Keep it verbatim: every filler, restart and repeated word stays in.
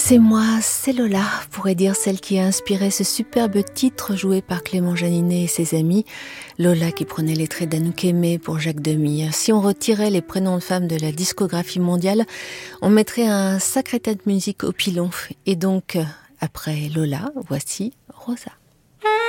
C'est moi, c'est Lola, pourrait dire celle qui a inspiré ce superbe titre joué par Clément Janinet et ses amis. Lola qui prenait les traits d'Anouk Aimée pour Jacques Demy. Si on retirait les prénoms de femmes de la discographie mondiale, on mettrait un sacré tas de musique au pilon. Et donc, après Lola, voici Rosa.